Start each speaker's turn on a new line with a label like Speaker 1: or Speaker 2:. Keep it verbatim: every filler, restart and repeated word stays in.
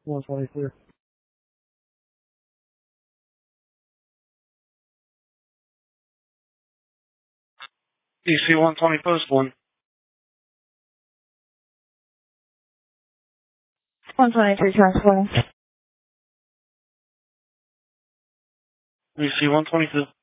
Speaker 1: one twenty clear.
Speaker 2: D C one twenty post one.
Speaker 3: one twenty-three transporting.
Speaker 2: D C one twenty-two.